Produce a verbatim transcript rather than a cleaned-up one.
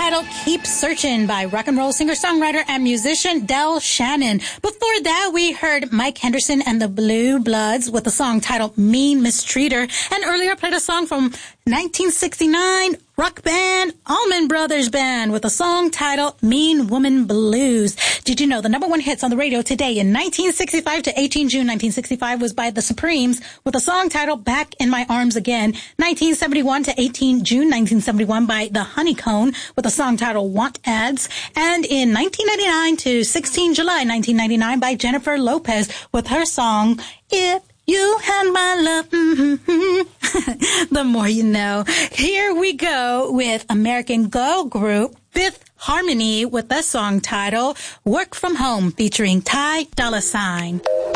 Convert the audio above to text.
titled Keep Searching by rock and roll singer-songwriter and musician Del Shannon. Before that, we heard Mike Henderson and the Blue Bloods with a song titled Mean Mistreater. And earlier played a song from nineteen sixty-nine, rock band Allman Brothers Band with a song titled Mean Woman Blues. Did you know the number one hits on the radio today in nineteen sixty-five to eighteen June nineteen sixty-five was by the Supremes with a song titled Back in My Arms Again. nineteen seventy-one to eighteen June nineteen seventy-one by the Honeycomb with a song titled Want Ads. And in nineteen ninety-nine to sixteen July nineteen ninety-nine by Jennifer Lopez with her song If You Had My Love, mm-hmm. The more you know. Here we go with American girl group Fifth Harmony with a song titled Work From Home featuring Ty Dolla Sign.